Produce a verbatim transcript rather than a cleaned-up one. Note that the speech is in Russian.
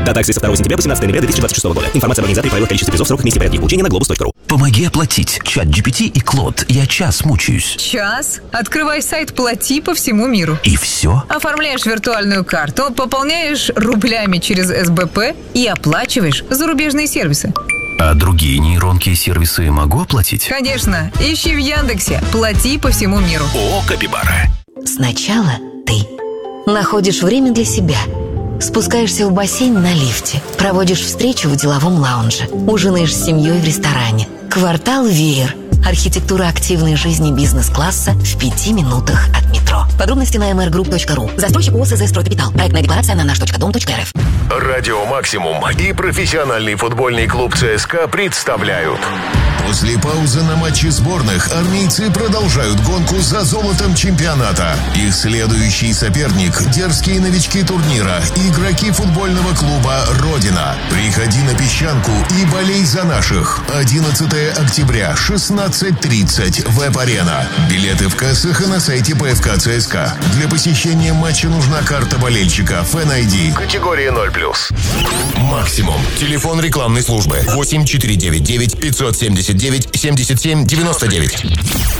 Дата акции со второго сентября по семнадцатое ноября две тысячи двадцать шестого года. Информация об организаторе, правилах, количестве призов, сроках, месте, порядке получения на глобус точка ру. Помоги оплатить. ChatGPT и Клод. Я час мучаюсь. Час? Открывай сайт «Плати» по всему миру. И все? Оформляешь виртуальную карту, пополняешь рублями через эс бэ пэ и оплачиваешь зарубежные сервисы. А другие нейронки и сервисы могу оплатить? Конечно. Ищи в Яндексе «Плати по всему миру». О, Капибара. Сначала ты находишь время для себя. Спускаешься в бассейн на лифте. Проводишь встречу в деловом лаунже. Ужинаешь с семьей в ресторане. Квартал Веер. Архитектура активной жизни бизнес-класса в пяти минутах от метро. Подробности на эм эр групп точка ру. Застройщик ООО «Стройкапитал». Проектная декларация на наш точка дом точка эр эф. Радио «Максимум» и профессиональный футбольный клуб ЦСКА представляют. После паузы на матче сборных армейцы продолжают гонку за золотом чемпионата. Их следующий соперник – дерзкие новички турнира, игроки футбольного клуба «Родина». Приходи на песчанку и болей за наших. одиннадцатого октября, шестнадцать тридцать, Веб-арена. Билеты в кассах и на сайте пэ эф ка ЦСКА. Для посещения матча нужна карта болельщика Фэн ай ди. Категория ноль плюс. «Максимум». Телефон рекламной службы восемь четыре девять девять пятьсот семьдесят девять семьдесят семь девяносто девять.